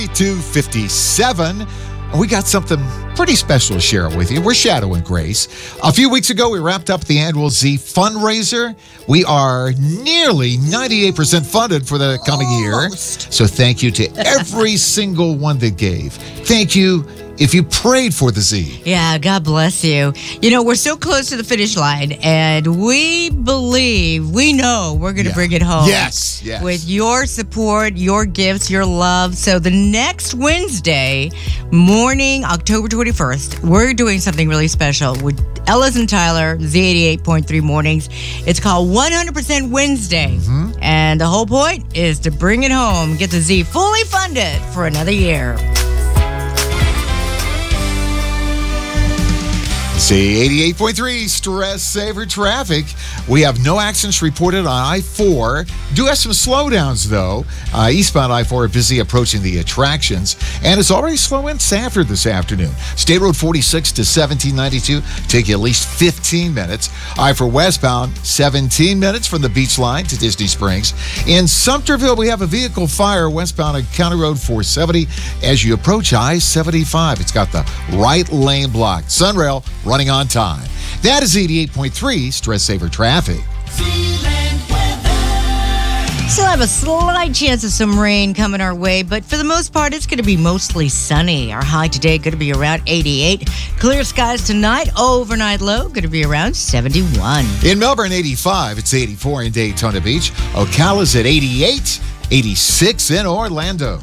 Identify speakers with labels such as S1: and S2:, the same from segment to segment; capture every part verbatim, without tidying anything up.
S1: two fifty-seven. We got something pretty special to share with you. We're Shadow and Grace. A few weeks ago, we wrapped up the annual Z fundraiser. We are nearly ninety-eight percent funded for the coming
S2: Almost.
S1: year. So thank you to every single one that gave. Thank you if you prayed for the Z.
S2: Yeah, God bless you. You know, we're so close to the finish line, and we believe, we know we're going to
S1: Yeah.
S2: bring it home.
S1: Yes, yes.
S2: With your support, your gifts, your love. So the next Wednesday morning, October twenty-first, we're doing something really special with Ellis and Tyler, Z eighty-eight point three Mornings. It's called one hundred percent Wednesday.
S1: Mm-hmm.
S2: And the whole point is to bring it home, get the Z fully funded for another year.
S1: Z eighty-eight point three, Stress Saver Traffic. We have no accidents reported on I four. Do have some slowdowns, though. Uh, eastbound I four busy approaching the attractions. And it's already slow in Sanford this afternoon. State Road forty-six to seventeen ninety-two take you at least fifteen minutes. I four westbound, seventeen minutes from the beach line to Disney Springs. In Sumterville, we have a vehicle fire westbound on County Road four seventy as you approach I seventy-five. It's got the right lane blocked. Sunrail running on time. That is eighty-eight point three Stress Saver Traffic.
S2: Still have a slight chance of some rain coming our way, but for the most part, it's going to be mostly sunny. Our high today going to be around eighty-eight. Clear skies tonight. Overnight low going to be around seventy-one.
S1: In Melbourne, eighty-five. It's eighty-four in Daytona Beach. Ocala's at eighty-eight. eighty-six in Orlando.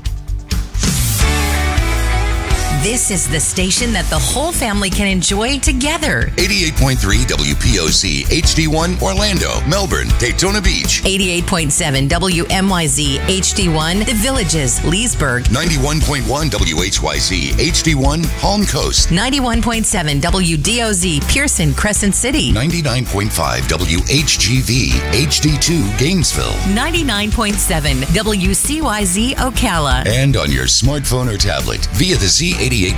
S3: This is the station that the whole family can enjoy together.
S4: eighty-eight point three W P O C H D one Orlando, Melbourne, Daytona Beach.
S3: eighty-eight point seven W M Y Z H D one The Villages, Leesburg.
S4: ninety-one point one W H Y Z H D one Palm Coast.
S3: ninety-one point seven W D O Z Pearson, Crescent City.
S4: ninety-nine point five W H G V H D two Gainesville.
S3: ninety-nine point seven W C Y Z Ocala.
S4: And on your smartphone or tablet via the Z eighty-eight